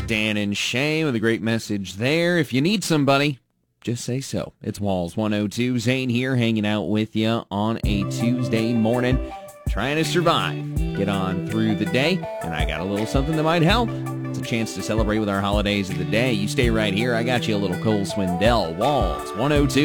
Dan and Shay with a great message there. If you need somebody, just say so. It's Walls 102. Zane here hanging out with you on a Tuesday morning, trying to survive, get on through the day, and I got a little something that might help. It's a chance to celebrate with our holidays of the day. You stay right here. I got you a little Cole Swindell. Walls 102.